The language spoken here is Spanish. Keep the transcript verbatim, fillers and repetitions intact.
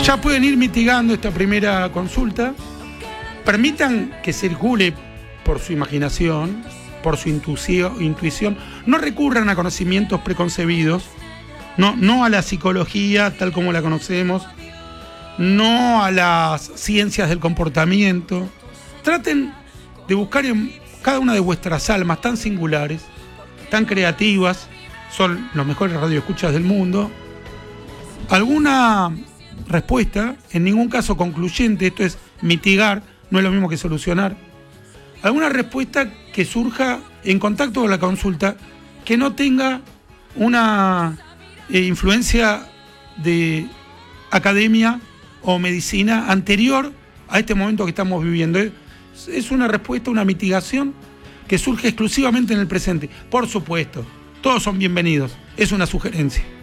Ya pueden ir mitigando esta primera consulta. Permitan que circule por su imaginación, por su intuición. No recurran a conocimientos preconcebidos, no, no a la psicología tal como la conocemos, no a las ciencias del comportamiento. Traten de buscar en cada una de vuestras almas tan singulares, tan creativas, son los mejores radioescuchas del mundo, alguna respuesta, en ningún caso concluyente, esto es mitigar, no es lo mismo que solucionar, alguna respuesta que surja en contacto con la consulta, que no tenga una eh, influencia de academia o medicina anterior a este momento que estamos viviendo. Es, es una respuesta, una mitigación que surge exclusivamente en el presente. Por supuesto, todos son bienvenidos, es una sugerencia.